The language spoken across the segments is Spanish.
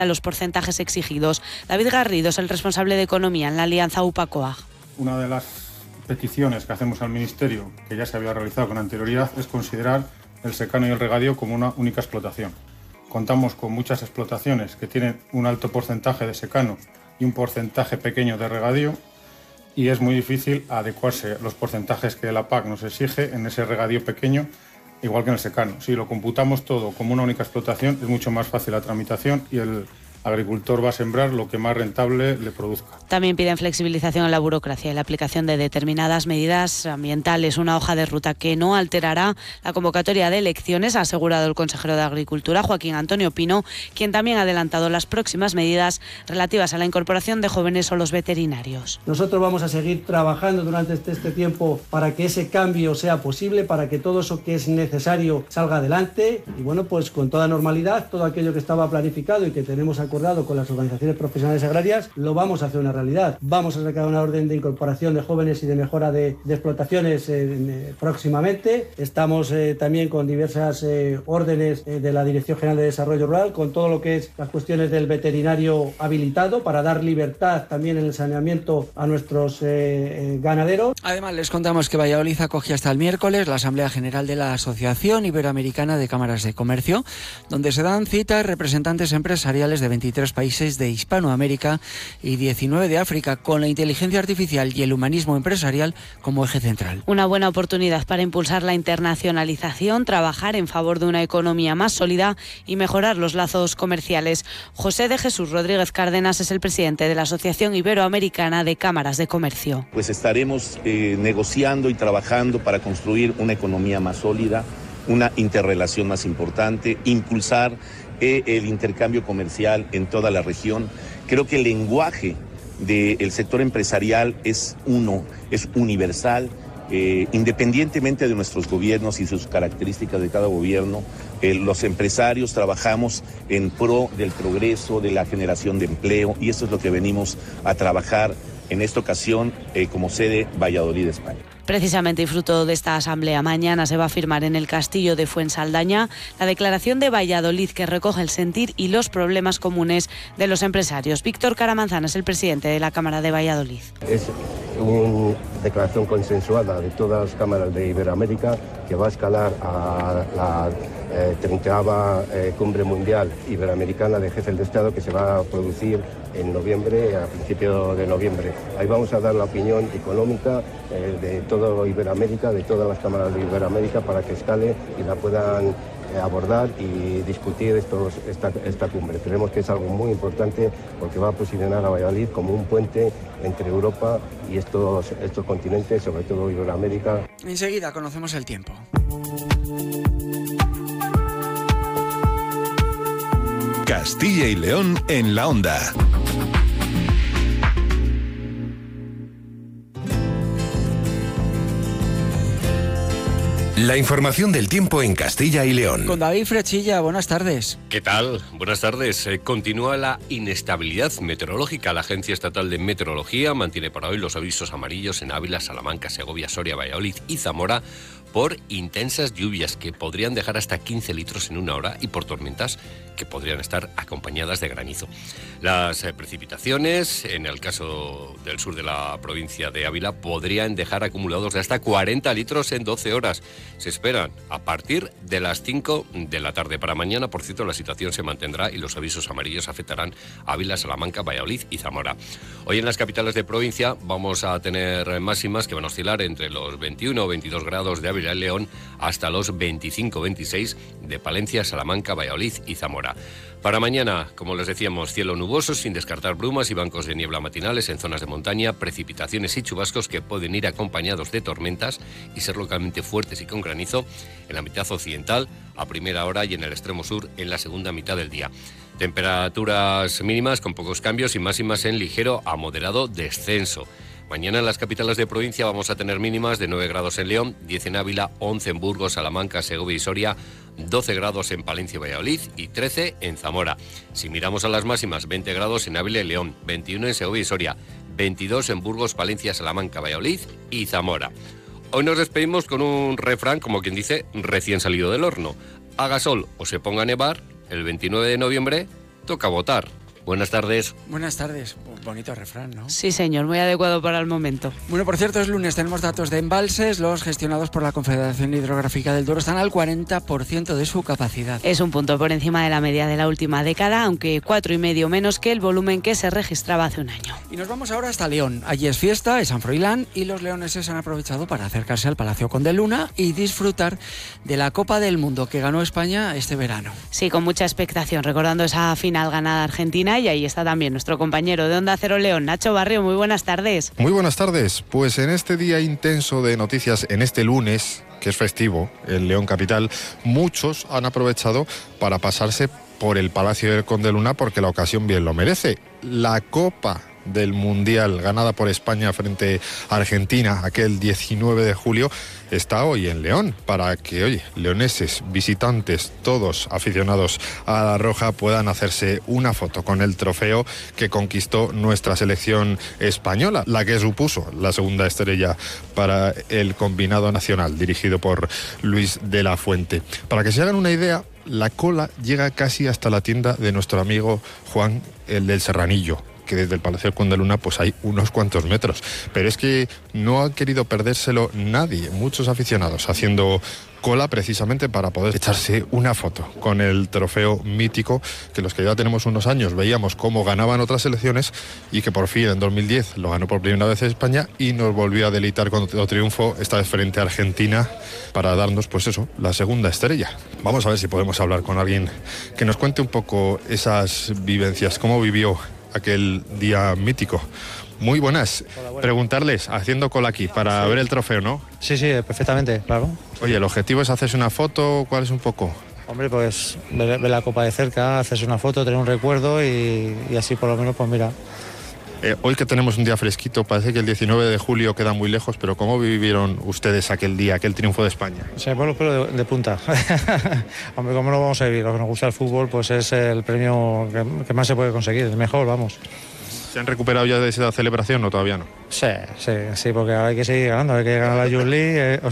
a los porcentajes exigidos. David Garrido es el responsable de Economía en la Alianza UPA-COAG. Una de las peticiones que hacemos al Ministerio, que ya se había realizado con anterioridad, es considerar el secano y el regadío como una única explotación. Contamos con muchas explotaciones que tienen un alto porcentaje de secano y un porcentaje pequeño de regadío, y es muy difícil adecuarse los porcentajes que la PAC nos exige en ese regadío pequeño, igual que en el secano. Si lo computamos todo como una única explotación, es mucho más fácil la tramitación y el agricultor va a sembrar lo que más rentable le produzca. También piden flexibilización en la burocracia y la aplicación de determinadas medidas ambientales, una hoja de ruta que no alterará la convocatoria de elecciones, ha asegurado el consejero de Agricultura, Joaquín Antonio Pino, quien también ha adelantado las próximas medidas relativas a la incorporación de jóvenes o los veterinarios. Nosotros vamos a seguir trabajando durante este tiempo para que ese cambio sea posible, para que todo eso que es necesario salga adelante y bueno, pues con toda normalidad, todo aquello que estaba planificado y que tenemos acordado con las organizaciones profesionales agrarias, lo vamos a hacer una realidad. Vamos a sacar una orden de incorporación de jóvenes y de mejora de explotaciones próximamente. Estamos también con diversas órdenes de la Dirección General de Desarrollo Rural, con todo lo que es las cuestiones del veterinario habilitado para dar libertad también en el saneamiento a nuestros ganaderos. Además, les contamos que Valladolid acoge hasta el miércoles la Asamblea General de la Asociación Iberoamericana de Cámaras de Comercio, donde se dan cita representantes empresariales de 23 países de Hispanoamérica y 19 de África, con la inteligencia artificial y el humanismo empresarial como eje central. Una buena oportunidad para impulsar la internacionalización, trabajar en favor de una economía más sólida y mejorar los lazos comerciales. José de Jesús Rodríguez Cárdenas es el presidente de la Asociación Iberoamericana de Cámaras de Comercio. Pues estaremos negociando y trabajando para construir una economía más sólida, una interrelación más importante, impulsar el intercambio comercial en toda la región. Creo que el lenguaje del sector empresarial es universal, independientemente de nuestros gobiernos y sus características de cada gobierno. Los empresarios trabajamos en pro del progreso, de la generación de empleo, y esto es lo que venimos a trabajar en esta ocasión como sede Valladolid, España. Precisamente y fruto de esta asamblea, mañana se va a firmar en el Castillo de Fuensaldaña la declaración de Valladolid que recoge el sentir y los problemas comunes de los empresarios. Víctor Caramanzana es el presidente de la Cámara de Valladolid. Es una declaración consensuada de todas las cámaras de Iberoamérica que va a escalar a la 30ª Cumbre Mundial Iberoamericana de Jefes de Estado, que se va a producir en noviembre, a principios de noviembre. Ahí vamos a dar la opinión económica de toda Iberoamérica, de todas las cámaras de Iberoamérica, para que escale y la puedan abordar y discutir esta cumbre. Creemos que es algo muy importante porque va a posicionar a Valladolid como un puente entre Europa y estos continentes, sobre todo Iberoamérica. Enseguida conocemos el tiempo. Castilla y León en la onda. La información del tiempo en Castilla y León. Con David Frechilla, buenas tardes. ¿Qué tal? Buenas tardes. Continúa la inestabilidad meteorológica. La Agencia Estatal de Meteorología mantiene para hoy los avisos amarillos en Ávila, Salamanca, Segovia, Soria, Valladolid y Zamora por intensas lluvias que podrían dejar hasta 15 litros en una hora y por tormentas que podrían estar acompañadas de granizo. Las precipitaciones, en el caso del sur de la provincia de Ávila, podrían dejar acumulados de hasta 40 litros en 12 horas. Se esperan a partir de las 5 de la tarde. Para mañana, por cierto, la situación se mantendrá y los avisos amarillos afectarán a Ávila, Salamanca, Valladolid y Zamora. Hoy en las capitales de provincia vamos a tener máximas que van a oscilar entre los 21 o 22 grados de Ávila y León hasta los 25-26 de Palencia, Salamanca, Valladolid y Zamora. Para mañana, como les decíamos, cielo nuboso sin descartar brumas y bancos de niebla matinales en zonas de montaña, precipitaciones y chubascos que pueden ir acompañados de tormentas y ser localmente fuertes y con granizo en la mitad occidental a primera hora y en el extremo sur en la segunda mitad del día. Temperaturas mínimas con pocos cambios y máximas en ligero a moderado descenso. Mañana en las capitales de provincia vamos a tener mínimas de 9 grados en León, 10 en Ávila, 11 en Burgos, Salamanca, Segovia y Soria, 12 grados en Palencia y Valladolid y 13 en Zamora. Si miramos a las máximas, 20 grados en Ávila y León, 21 en Segovia y Soria, 22 en Burgos, Palencia, Salamanca, Valladolid y Zamora. Hoy nos despedimos con un refrán, como quien dice, recién salido del horno. Haga sol o se ponga a nevar, el 29 de noviembre toca votar. Buenas tardes. Buenas tardes. Bonito refrán, ¿no? Sí, señor, muy adecuado para el momento. Bueno, por cierto, es lunes, tenemos datos de embalses. Los gestionados por la Confederación Hidrográfica del Duero están al 40% de su capacidad. Es un punto por encima de la media de la última década, aunque 4,5 menos que el volumen que se registraba hace un año. Y nos vamos ahora hasta León. Allí es fiesta, es San Froilán, y los leoneses han aprovechado para acercarse al Palacio Conde Luna y disfrutar de la Copa del Mundo que ganó España este verano. Sí, con mucha expectación, recordando esa final ganada Argentina, y ahí está también nuestro compañero de Onda Cero León, Nacho Barrio. Muy buenas tardes. Muy buenas tardes. Pues en este día intenso de noticias, en este lunes, que es festivo en León capital, muchos han aprovechado para pasarse por el Palacio del Conde Luna porque la ocasión bien lo merece. La Copa del Mundial ganada por España frente a Argentina aquel 19 de julio está hoy en León para que, oye, leoneses, visitantes, todos aficionados a la roja puedan hacerse una foto con el trofeo que conquistó nuestra selección española, la que supuso la segunda estrella para el combinado nacional dirigido por Luis de la Fuente. Para que se hagan una idea, la cola llega casi hasta la tienda de nuestro amigo Juan, el del Serranillo, que desde el Palacio del Conde Luna pues hay unos cuantos metros, pero es que no ha querido perdérselo nadie, muchos aficionados haciendo cola precisamente para poder echarse una foto con el trofeo mítico que los que ya tenemos unos años veíamos cómo ganaban otras selecciones y que por fin en 2010 lo ganó por primera vez España y nos volvió a deleitar con otro triunfo, esta vez frente a Argentina, para darnos pues eso, la segunda estrella. Vamos a ver si podemos hablar con alguien que nos cuente un poco esas vivencias, cómo vivió aquel día mítico. Muy buenas. Hola. Preguntarles, haciendo cola aquí, para ver el trofeo, ¿no? Sí, perfectamente, claro. Oye, ¿el objetivo es hacerse una foto? ¿Cuál es un poco? Hombre, pues ver la Copa de cerca, hacerse una foto, tener un recuerdo y así por lo menos, pues mira. Hoy que tenemos un día fresquito, parece que el 19 de julio queda muy lejos, pero ¿cómo vivieron ustedes aquel día, aquel triunfo de España? Se me ponen los pelos de punta. Hombre, ¿cómo lo vamos a vivir? Lo que nos gusta el fútbol, pues es el premio que más se puede conseguir, el mejor, vamos. ¿Se han recuperado ya de esa celebración o todavía no? Sí, porque ahora hay que seguir ganando, hay que ganar la Youth League,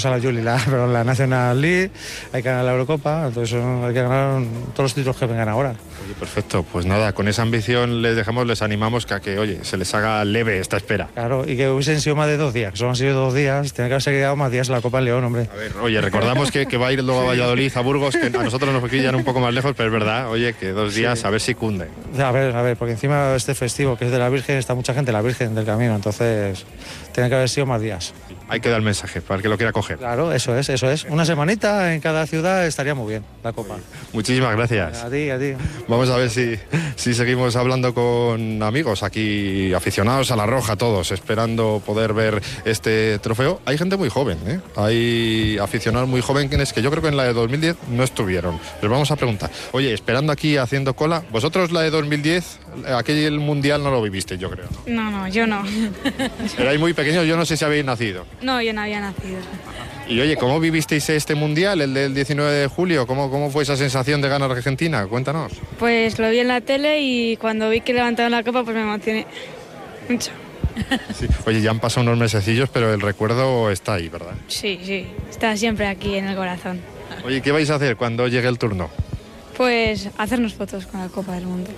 la National League, hay que ganar la Eurocopa, entonces hay que ganar todos los títulos que vengan ahora. Oye, perfecto, pues nada, con esa ambición les animamos a que, oye, se les haga leve esta espera. Claro, y que hubiesen sido más de 2 días, que solo han sido 2 días, tiene que haberse quedado más días en la Copa de León, hombre. A ver, oye, recordamos que va a ir luego a Valladolid, a Burgos, que a nosotros nos pillan un poco más lejos, pero es verdad, oye, que 2 días, sí. A ver si cunde. A ver, porque encima este festivo, que es de la Virgen, está mucha gente la Virgen del Camino, entonces tiene que haber sido más días. Hay que dar el mensaje para el que lo quiera coger. Claro, eso es. Una semanita en cada ciudad estaría muy bien, la Copa. Muchísimas gracias. A ti. Vamos a ver si seguimos hablando con amigos aquí, aficionados a la roja todos, esperando poder ver este trofeo. Hay gente muy joven, ¿eh? Hay aficionados muy jóvenes que yo creo que en la de 2010 no estuvieron. Les vamos a preguntar. Oye, esperando aquí, haciendo cola, ¿vosotros la de 2010, aquel mundial no lo viviste, yo creo, ¿no? No, yo no. Erais muy pequeños, yo no sé si habéis nacido. No, yo no había nacido. Y oye, ¿cómo vivisteis este mundial, el del 19 de julio? ¿Cómo fue esa sensación de ganar Argentina? Cuéntanos. Pues lo vi en la tele y cuando vi que levantaron la copa, pues me emocioné mucho. Sí. Oye, ya han pasado unos mesecillos, pero el recuerdo está ahí, ¿verdad? Sí, está siempre aquí en el corazón. Oye, ¿qué vais a hacer cuando llegue el turno? Pues hacernos fotos con la Copa del Mundo.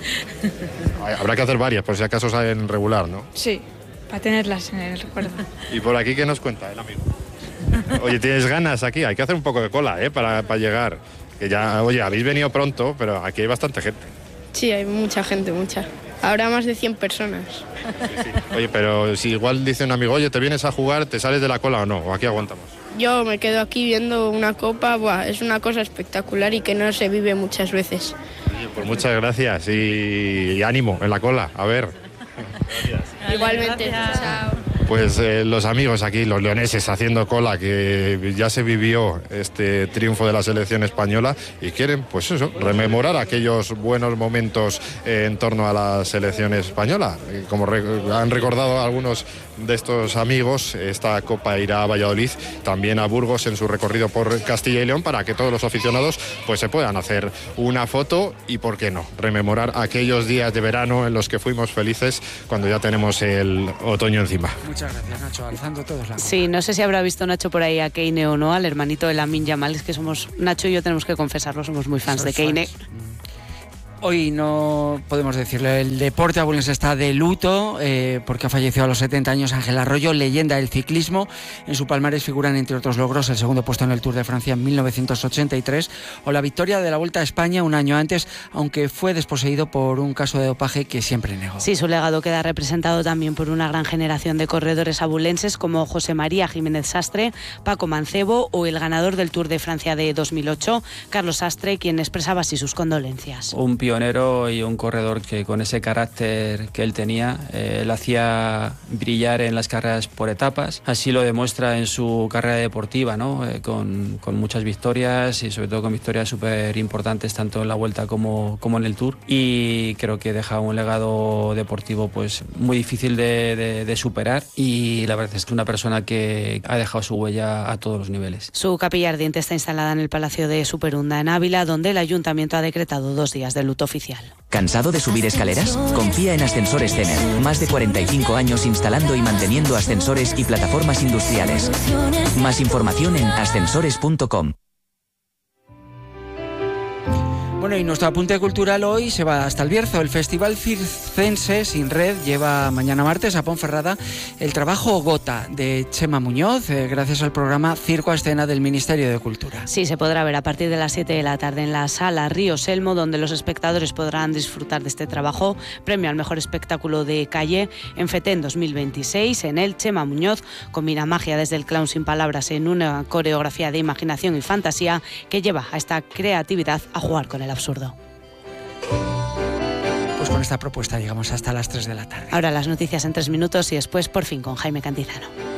Habrá que hacer varias, por si acaso salen regular, ¿no? Sí, para tenerlas en el recuerdo. ¿Y por aquí qué nos cuenta el amigo? Oye, ¿tienes ganas aquí? Hay que hacer un poco de cola, para llegar. Que ya, oye, habéis venido pronto, pero aquí hay bastante gente. Sí, hay mucha gente, mucha. Habrá más de 100 personas. Sí. Oye, pero si igual dice un amigo, oye, ¿te vienes a jugar, te sales de la cola o no? ¿O aquí aguantamos? Yo me quedo aquí viendo una copa, es una cosa espectacular y que no se vive muchas veces. Oye, pues muchas gracias y ánimo en la cola, a ver. Gracias. Igualmente, chao. Pues los amigos aquí, los leoneses haciendo cola, que ya se vivió este triunfo de la selección española y quieren, pues eso, rememorar aquellos buenos momentos en torno a la selección española. Como han recordado algunos de estos amigos, esta copa irá a Valladolid, también a Burgos en su recorrido por Castilla y León, para que todos los aficionados pues se puedan hacer una foto y, ¿por qué no?, rememorar aquellos días de verano en los que fuimos felices cuando ya tenemos el otoño encima. Muchas gracias, Nacho, alzando todos la mano. Sí, no sé si habrá visto Nacho por ahí a Keine o no, al hermanito de Lamine Yamal, es que Nacho y yo tenemos que confesarlo, somos muy fans de Keine. Hoy no podemos decirle, el deporte abulense está de luto porque ha fallecido a los 70 años Ángel Arroyo, leyenda del ciclismo. En su palmarés figuran, entre otros logros, el segundo puesto en el Tour de Francia en 1983 o la victoria de la Vuelta a España un año antes, aunque fue desposeído por un caso de dopaje que siempre negó. Sí, su legado queda representado también por una gran generación de corredores abulenses como José María Jiménez Sastre, Paco Mancebo o el ganador del Tour de Francia de 2008, Carlos Sastre, quien expresaba así sus condolencias. Un pionero y un corredor que con ese carácter que él tenía, le hacía brillar en las carreras por etapas. Así lo demuestra en su carrera deportiva, ¿no? Con muchas victorias y sobre todo con victorias súper importantes tanto en la Vuelta como en el Tour. Y creo que deja un legado deportivo pues muy difícil de superar, y la verdad es que una persona que ha dejado su huella a todos los niveles. Su capilla ardiente está instalada en el Palacio de Superunda en Ávila, donde el Ayuntamiento ha decretado 2 días de luto oficial. ¿Cansado de subir escaleras? Confía en Ascensores Tener. Más de 45 años instalando y manteniendo ascensores y plataformas industriales. Más información en ascensores.com. Bueno, y nuestro apunte cultural hoy se va hasta el Bierzo. El Festival Circense Sin Red lleva mañana martes a Ponferrada el trabajo Gota de Chema Muñoz, gracias al programa Circo a Escena del Ministerio de Cultura. Sí, se podrá ver a partir de las 7 de la tarde en la Sala Río Selmo, donde los espectadores podrán disfrutar de este trabajo, premio al mejor espectáculo de calle en FETEN 2026. En él, Chema Muñoz combina magia desde el clown sin palabras en una coreografía de imaginación y fantasía que lleva a esta creatividad a jugar con el absurdo. Pues con esta propuesta llegamos hasta las 3 de la tarde. Ahora las noticias en 3 minutos y después por fin con Jaime Cantizano.